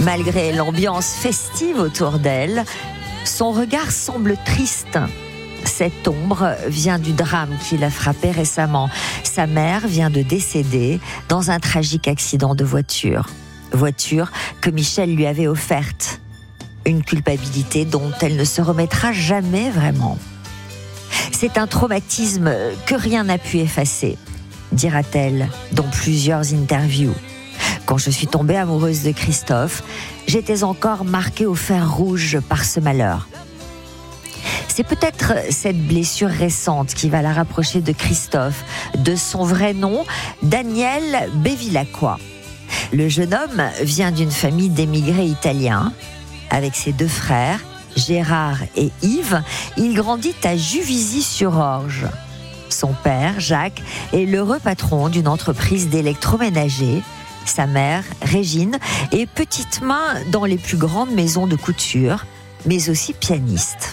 Malgré l'ambiance festive autour d'elle, son regard semble triste. Cette ombre vient du drame qui l'a frappée récemment. Sa mère vient de décéder dans un tragique accident de voiture. Voiture que Michel lui avait offerte. Une culpabilité dont elle ne se remettra jamais vraiment. C'est un traumatisme que rien n'a pu effacer, dira-t-elle dans plusieurs interviews. Quand je suis tombée amoureuse de Christophe, j'étais encore marquée au fer rouge par ce malheur. C'est peut-être cette blessure récente qui va la rapprocher de Christophe, de son vrai nom, Daniel Bevilacqua. Le jeune homme vient d'une famille d'émigrés italiens. Avec ses 2 frères, Gérard et Yves, il grandit à Juvisy-sur-Orge. Son père, Jacques, est l'heureux patron d'une entreprise d'électroménager. Sa mère, Régine, est petite main dans les plus grandes maisons de couture, mais aussi pianiste.